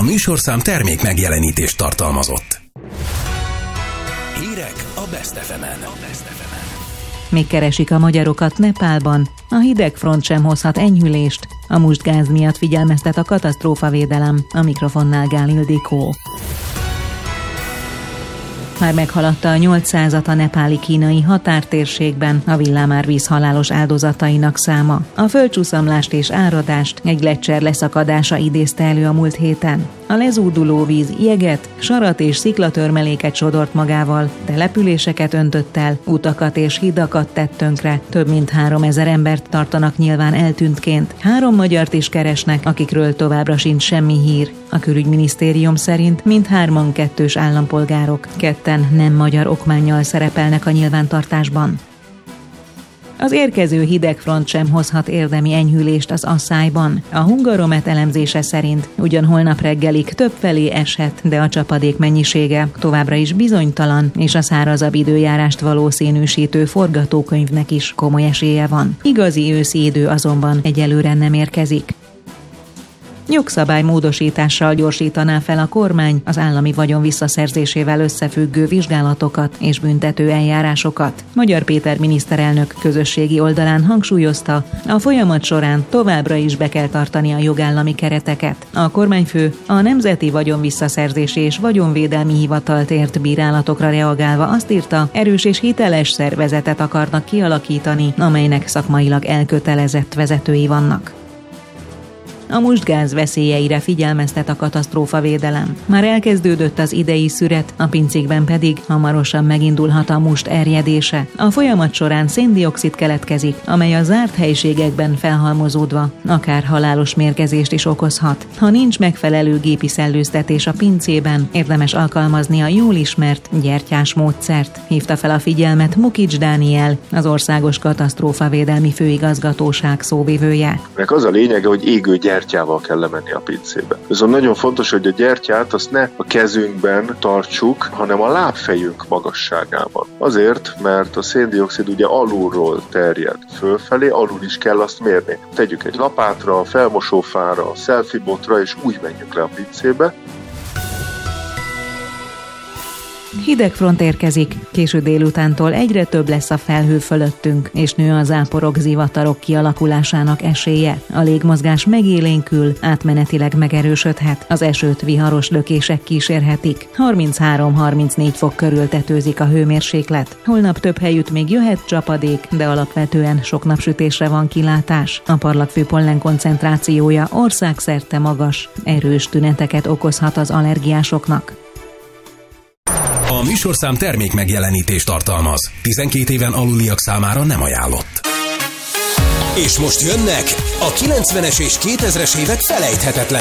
műsorszám termék megjelenítést tartalmazott. Hírek a Best FM-en. Még keresik a magyarokat Nepálban, a hideg front sem hozhat enyhülést, a mustgáz miatt figyelmeztet a katasztrófavédelem, a mikrofonnál Gál Ildikó. Már meghaladta a 800-at a nepáli-kínai határtérségben a villámárvíz halálos áldozatainak száma. A földcsúszamlást és áradást egy gleccser leszakadása idézte elő a múlt héten. A lezúduló víz jeget, sarat és sziklatörmeléket sodort magával, településeket öntött el, utakat és hidakat tett tönkre. Több mint 3000 embert tartanak nyilván eltűntként. 3 magyart is keresnek, akikről továbbra sincs semmi hír. A külügyminisztérium szerint mindhárman kettős állampolgárok, ketten nem magyar okmánnyal szerepelnek a nyilvántartásban. Az érkező hidegfront sem hozhat érdemi enyhülést az Asszályban. A Hungaromet elemzése szerint ugyan holnap reggelig többfelé eshet, de a csapadék mennyisége továbbra is bizonytalan, és a szárazabb időjárást valószínűsítő forgatókönyvnek is komoly esélye van. Igazi őszi idő azonban egyelőre nem érkezik. Jogszabálymódosítással gyorsítaná fel a kormány az állami vagyon visszaszerzésével összefüggő vizsgálatokat és büntető eljárásokat. Magyar Péter miniszterelnök közösségi oldalán hangsúlyozta, a folyamat során továbbra is be kell tartani a jogállami kereteket. A kormányfő a Nemzeti Vagyonvisszaszerzési és Vagyonvédelmi Hivatalt ért bírálatokra reagálva azt írta, erős és hiteles szervezetet akarnak kialakítani, amelynek szakmailag elkötelezett vezetői vannak. A mustgáz veszélyeire figyelmeztet a katasztrófavédelem. Már elkezdődött az idei szüret, a pincékben pedig hamarosan megindulhat a must erjedése. A folyamat során széndioxid keletkezik, amely a zárt helységekben felhalmozódva akár halálos mérgezést is okozhat. Ha nincs megfelelő gépi szellőztetés a pincében, érdemes alkalmazni a jól ismert gyertyás módszert. Hívta fel a figyelmet Mukics Dániel, az Országos Katasztrófavédelmi Főigazgatóság szóvivője. Az a lényege, hogy égő gyertyával kell lemenni a pincébe. Viszont nagyon fontos, hogy a gyertyát azt ne a kezünkben tartsuk, hanem a lábfejünk magasságában. Azért, mert a széndioxid ugye alulról terjed fölfelé, alul is kell azt mérni. Tegyük egy lapátra, felmosófára, selfie-botra, és úgy menjünk le a pincébe. Hidegfront érkezik, késő délutántól egyre több lesz a felhő fölöttünk, és nő a záporok, zivatarok kialakulásának esélye. A légmozgás megélénkül, átmenetileg megerősödhet, az esőt viharos lökések kísérhetik. 33-34 fok körül tetőzik a hőmérséklet. Holnap több helyütt még jöhet csapadék, de alapvetően sok napsütésre van kilátás. A parlagfű pollen koncentrációja országszerte magas, erős tüneteket okozhat az allergiásoknak. A műsorszám termék megjelenítést tartalmaz. 12 éven aluliak számára nem ajánlott. És most jönnek a 90-es és 2000-es évek felejthetetlen